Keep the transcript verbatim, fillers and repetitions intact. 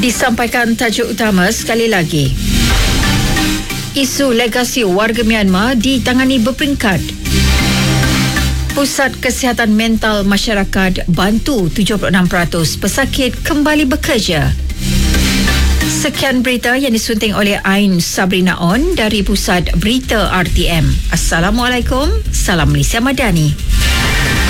Disampaikan tajuk utama sekali lagi. Isu legasi warga Myanmar ditangani berperingkat. Pusat Kesihatan Mental Masyarakat bantu tujuh puluh enam peratus pesakit kembali bekerja. Sekian berita yang disunting oleh Ain Sabrina On dari Pusat Berita R T M. Assalamualaikum, salam Malaysia Madani.